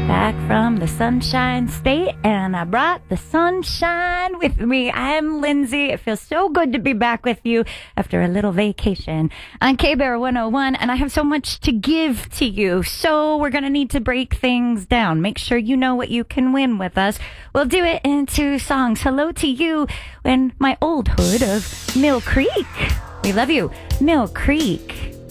Back from the Sunshine State, and I brought the sunshine with me. I'm Lindsay. It feels so good to be back with you after a little vacation on K-Bear 101, and I have so much to give to you. So we're going to need to break things down. Make sure you know what you can win with us. We'll do it in 2 songs. Hello to you in my old hood of Mill Creek. We love you. Mill Creek.